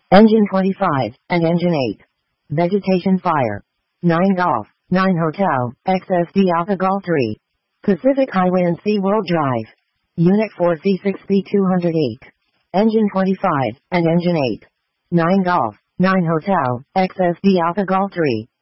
Engine 25, and Engine 8. Vegetation Fire. 9 Golf, 9 Hotel, XSD Alpha Golf 3. Pacific Highway and SeaWorld Drive. Unit 4 C6B 208. Engine 25, and Engine 8. 9 Golf, 9 Hotel, XSD Alpha Golf 3.